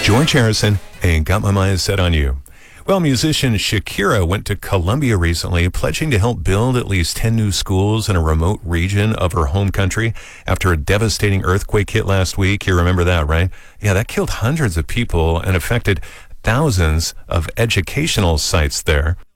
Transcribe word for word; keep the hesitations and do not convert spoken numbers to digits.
George Harrison, and Got My Mind Set on You. Well, musician Shakira went to Colombia recently, pledging to help build at least ten new schools in a remote region of her home country after a devastating earthquake hit last week. You remember that, right? Yeah, that killed hundreds of people and affected thousands of educational sites there.